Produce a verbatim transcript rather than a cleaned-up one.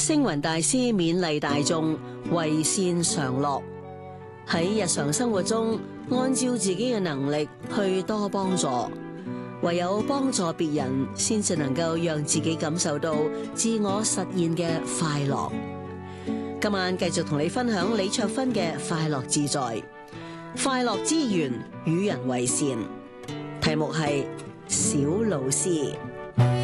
星雲大師勉勵大眾為善常樂，喺日常生活中按照自己嘅能力去多幫助，唯有幫助別人，先至能夠讓自己感受到自我實現嘅快樂。今晚繼續同你分享李卓芬嘅快樂自在，快樂之源與人為善，題目係小老師。